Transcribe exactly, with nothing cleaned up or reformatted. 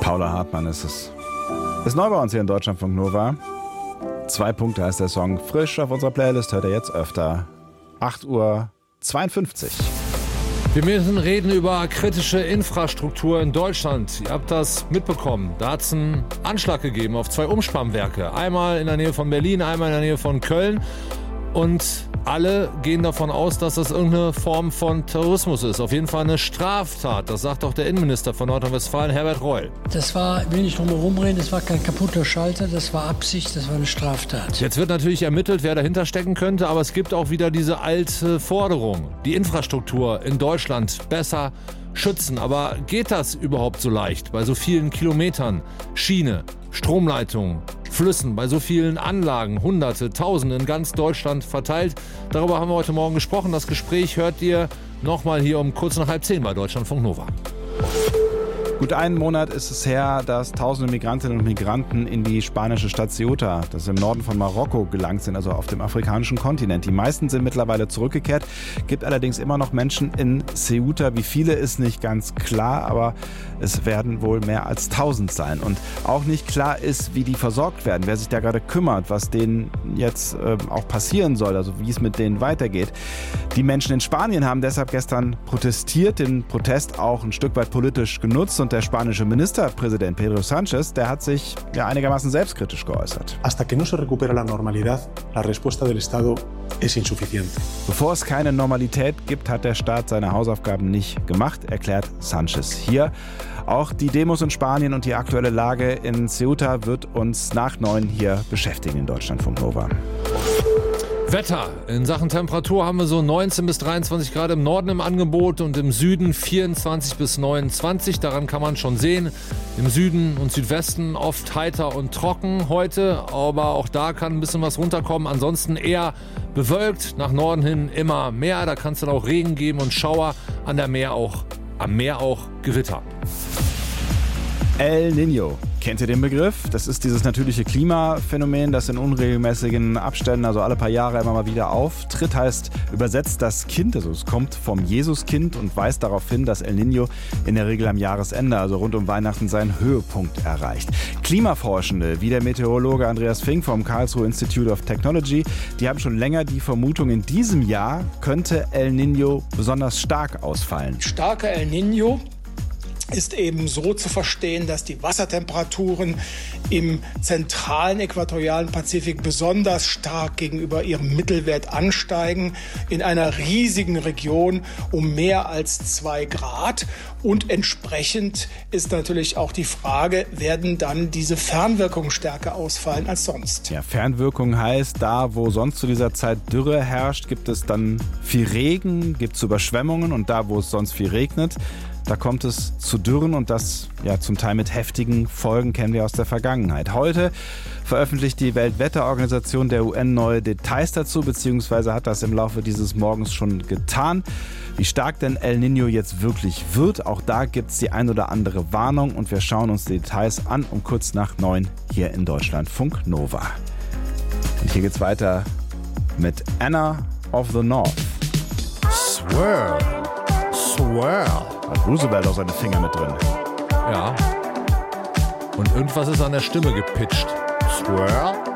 Paula Hartmann ist es. Ist neu bei uns hier in Deutschlandfunk Nova. Zwei Punkte heißt der Song. Frisch auf unserer Playlist, hört ihr jetzt öfter. acht Uhr zweiundfünfzig. Wir müssen reden über kritische Infrastruktur in Deutschland. Ihr habt das mitbekommen. Da hat es einen Anschlag gegeben auf zwei Umspannwerke. Einmal in der Nähe von Berlin, einmal in der Nähe von Köln. Und alle gehen davon aus, dass das irgendeine Form von Terrorismus ist. Auf jeden Fall eine Straftat. Das sagt auch der Innenminister von Nordrhein-Westfalen, Herbert Reul. Das war, will nicht drum herum reden, das war kein kaputter Schalter, das war Absicht, das war eine Straftat. Jetzt wird natürlich ermittelt, wer dahinter stecken könnte, aber es gibt auch wieder diese alte Forderung, die Infrastruktur in Deutschland besser schützen. Aber geht das überhaupt so leicht bei so vielen Kilometern Schiene, Stromleitungen, Flüssen, bei so vielen Anlagen, Hunderte, Tausende in ganz Deutschland verteilt? Darüber haben wir heute Morgen gesprochen. Das Gespräch hört ihr nochmal hier um kurz nach halb zehn bei Deutschlandfunk Nova. Gut einen Monat ist es her, dass tausende Migrantinnen und Migranten in die spanische Stadt Ceuta, das ist im Norden von Marokko, gelangt sind, also auf dem afrikanischen Kontinent. Die meisten sind mittlerweile zurückgekehrt, gibt allerdings immer noch Menschen in Ceuta. Wie viele ist nicht ganz klar, aber es werden wohl mehr als tausend sein. Und auch nicht klar ist, wie die versorgt werden, wer sich da gerade kümmert, was denen jetzt äh, auch passieren soll, also wie es mit denen weitergeht. Die Menschen in Spanien haben deshalb gestern protestiert, den Protest auch ein Stück weit politisch genutzt. Und der spanische Ministerpräsident Pedro Sánchez, der hat sich ja einigermaßen selbstkritisch geäußert. Hasta que no se recupera la normalidad, la respuesta del Estado es insuficiente. Bevor es keine Normalität gibt, hat der Staat seine Hausaufgaben nicht gemacht, erklärt Sánchez hier. Auch die Demos in Spanien und die aktuelle Lage in Ceuta wird uns nach neun hier beschäftigen in Deutschlandfunk Nova. Wetter. In Sachen Temperatur haben wir so neunzehn bis dreiundzwanzig Grad im Norden im Angebot und im Süden vierundzwanzig bis neunundzwanzig. Daran kann man schon sehen. Im Süden und Südwesten oft heiter und trocken heute, aber auch da kann ein bisschen was runterkommen. Ansonsten eher bewölkt, nach Norden hin immer mehr. Da kann es dann auch Regen geben und Schauer, an der Meer auch, am Meer auch Gewitter. El Niño. Kennt ihr den Begriff? Das ist dieses natürliche Klimaphänomen, das in unregelmäßigen Abständen, also alle paar Jahre immer mal wieder auftritt. Heißt übersetzt das Kind, also es kommt vom Jesuskind und weist darauf hin, dass El Niño in der Regel am Jahresende, also rund um Weihnachten, seinen Höhepunkt erreicht. Klimaforschende, wie der Meteorologe Andreas Fink vom Karlsruhe Institute of Technology, die haben schon länger die Vermutung, in diesem Jahr könnte El Niño besonders stark ausfallen. Starker El Niño ist eben so zu verstehen, dass die Wassertemperaturen im zentralen äquatorialen Pazifik besonders stark gegenüber ihrem Mittelwert ansteigen, in einer riesigen Region um mehr als zwei Grad. Und entsprechend ist natürlich auch die Frage, werden dann diese Fernwirkungen stärker ausfallen als sonst? Ja, Fernwirkung heißt, da wo sonst zu dieser Zeit Dürre herrscht, gibt es dann viel Regen, gibt es Überschwemmungen und da wo es sonst viel regnet, da kommt es zu Dürren und das ja zum Teil mit heftigen Folgen, kennen wir aus der Vergangenheit. Heute veröffentlicht die Weltwetterorganisation der U N neue Details dazu, beziehungsweise hat das im Laufe dieses Morgens schon getan. Wie stark denn El Niño jetzt wirklich wird, auch da gibt es die ein oder andere Warnung und wir schauen uns die Details an um kurz nach neun hier in Deutschlandfunk Nova. Und hier geht's weiter mit Anna of the North. Swirl. Swirl. Hat Roosevelt auch seine Finger mit drin. Ja. Und irgendwas ist an der Stimme gepitcht. Swirl.